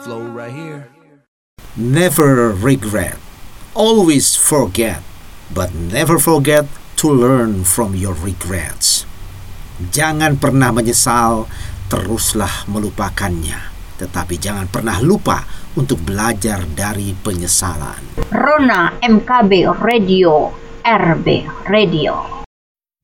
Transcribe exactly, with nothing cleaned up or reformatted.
flow right here. Never regret, always forget, but never forget to learn from your regrets. Jangan pernah menyesal, teruslah melupakannya. Tetapi jangan pernah lupa untuk belajar dari penyesalan. Rona M K B Radio, R B Radio.